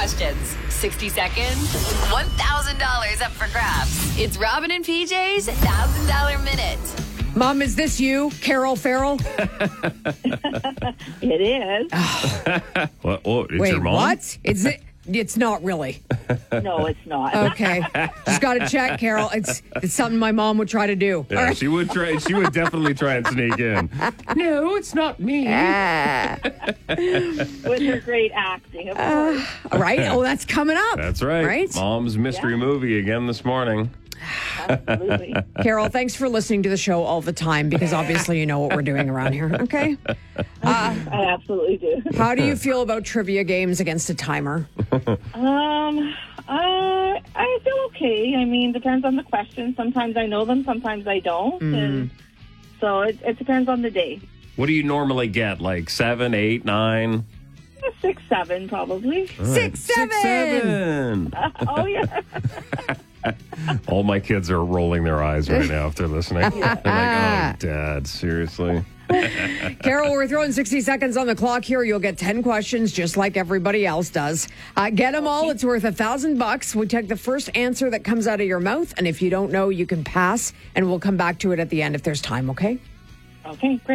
questions. 60 seconds, $1,000 up for grabs. It's Robin and PJ's $1,000 Minute. Mom, is this you, Carol Farrell? It is. What? Oh, it's Wait, your mom? what? It's not really. No, it's not. Okay. Just got to check, Carol. It's something my mom would try to do. Yeah, she would try. She would definitely try and sneak in. No, it's not me. With her great acting, of course. Right? Oh, that's coming up. That's right. Right? Mom's mystery movie again this morning. Absolutely. Carol, thanks for listening to the show all the time because obviously you know what we're doing around here. Okay. I absolutely do. How do you feel about trivia games against a timer? I feel okay. I mean, depends on the question. Sometimes I know them, sometimes I don't. And so it depends on the day. What do you normally get? Like 7, 8, 9? 6, 7, probably. 6, 7. Oh, yeah. All my kids are rolling their eyes right now after listening. They're like, oh, Dad, seriously? Carol, we're throwing 60 seconds on the clock here. You'll get 10 questions just like everybody else does. Get them all. It's worth $1,000. We take the first answer that comes out of your mouth. And if you don't know, you can pass. And we'll come back to it at the end if there's time, okay? Okay, great.